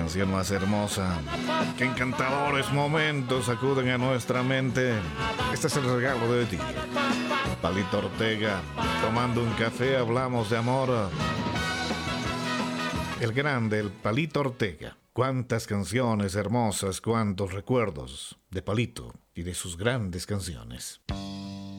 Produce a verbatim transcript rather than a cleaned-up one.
canción más hermosa. Qué encantadores momentos acuden a nuestra mente. Este es el regalo de ti. Palito Ortega, tomando un café hablamos de amor. El grande, el Palito Ortega. Cuántas canciones hermosas, cuántos recuerdos de Palito y de sus grandes canciones.